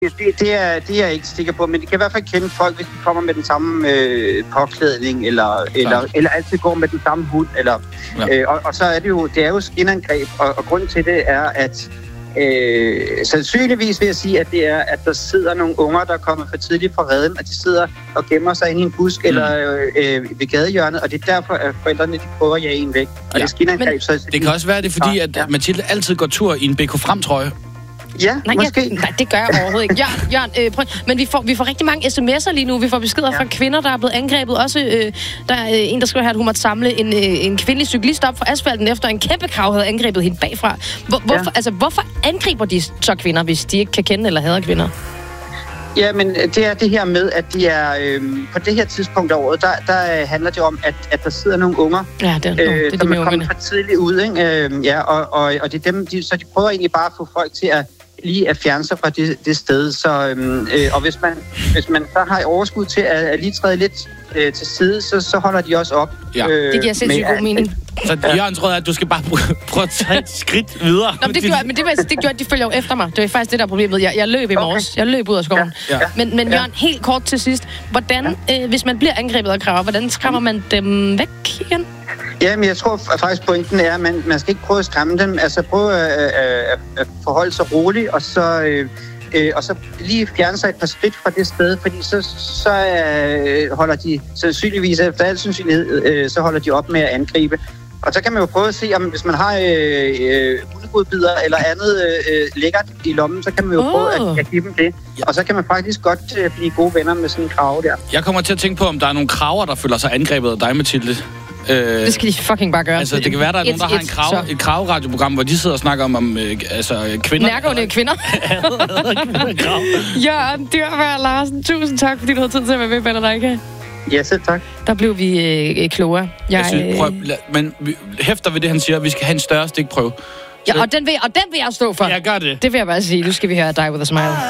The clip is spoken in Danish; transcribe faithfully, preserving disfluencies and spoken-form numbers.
Det, det, er, det er jeg ikke sikker på, men det kan i hvert fald kende folk, hvis de kommer med den samme øh, påklædning, eller, eller, eller altid går med den samme hund. Eller, ja. øh, og, og så er det jo, det er jo skinangreb, og, og grunden til det er, at øh, sandsynligvis vil jeg sige, at det er, at der sidder nogle unger, der kommer for tidligt fra redden, og de sidder og gemmer sig inde i en busk mm. eller øh, ved gadehjørnet, og det er derfor, at forældrene de prøver at jage en væk. Og ja. det skinangreb, så... Det kan også være, det er fordi, at ja. Mathilde altid går tur i en B K Frem-trøje. Ja, nej, måske. Jeg, nej, det gør jeg overhovedet ikke. Jørgen, Jørgen øh, prøv, men vi får, vi får rigtig mange sms'er lige nu. Vi får beskeder ja. fra kvinder, der er blevet angrebet. Også øh, der er øh, en, der skriver her, at hun måtte samle en, øh, en kvindelig cyklist op fra asfalten, efter en kæmpe krav havde angrebet hende bagfra. Hvor, hvorfor, ja. altså, hvorfor angriber de så kvinder, hvis de ikke kan kende eller hader kvinder? Ja, men det er det her med, at de er øh, på det her tidspunkt af året, der, der handler det om, at, at der sidder nogle unger, ja, det er, øh, det er som er kommet for tidligt ud, ikke? Øh, ja, og, og, og det er dem, de, så de prøver egentlig bare at få folk til at lige at fjerne sig fra det, det sted. Så, øhm, øh, og hvis man, hvis man så har overskud til at, at lige træde lidt øh, til side, så, så holder de også op. Ja. Øh, det giver sindssygt god mening. Så Jørgens råd er, at du skal bare prøve, prøve at tage et skridt videre. Nå, men det gjorde, men det, var, det gjorde, at de følger jo efter mig. Det var faktisk det, der er problemet. Jeg, jeg løb i morges. Okay. Jeg løb ud af skoven. Ja. Ja. Men, men Jørgen, helt kort til sidst. Hvordan, øh, hvis man bliver angrebet af kraver, hvordan skræmmer man dem væk igen? Ja, men jeg tror faktisk, pointen er, at man, man skal ikke prøve at skræmme dem. Altså prøve at, at, at forholde sig roligt, og så, øh, øh, og så lige fjerne sig et par skridt fra det sted, fordi så, så øh, holder de sandsynligvis, efter al sandsynlighed, øh, så holder de op med at angribe. Og så kan man jo prøve at se, om hvis man har øh, øh, hundegodbider eller andet øh, lækkert i lommen, så kan man jo oh. prøve at, at give dem det. Ja. Og så kan man faktisk godt øh, blive gode venner med sådan en krave der. Jeg kommer til at tænke på, om der er nogle kraver, der føler sig angrebet af dig, Mathilde. Øh, det skal de fucking bare gøre. Altså, det kan være, der er et, nogen, der et, har en krav, et kraveradioprogram, hvor de sidder og snakker om, om øh, altså, kvinder. Nærgående kvinder. Jørgen Dyrberg Larsen, tusind tak, fordi du havde tid til at være med, Balalaika. Ja, selv tak. Der blev vi øh, klogere. Jeg, jeg synes, prøv, la, men vi hæfter ved det, han siger, at vi skal have en større stikprøve. Ja, og den vil, og den vil jeg stå for. Ja, gør det. Det vil jeg bare sige. Nu skal vi høre Die With A Smile.